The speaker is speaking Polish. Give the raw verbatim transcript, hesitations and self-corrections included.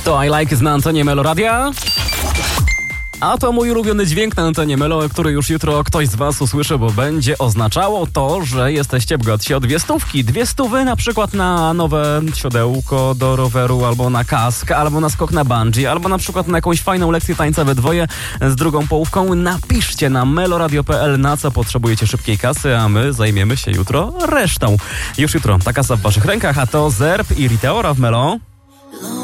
To I Like na antenie Melo Radia. A to mój ulubiony dźwięk na antenie Melo, który już jutro ktoś z was usłyszy, bo będzie oznaczało to, że jesteście bogatsi o dwie stówki. Dwie stówy na przykład na nowe siodełko do roweru, albo na kask, albo na skok na bungee, albo na przykład na jakąś fajną lekcję tańca we dwoje z drugą połówką. Napiszcie na meloradio kropka p l, na co potrzebujecie szybkiej kasy, a my zajmiemy się jutro resztą. Już jutro ta kasa w waszych rękach, a to Zerb i Rita Ora w Melo.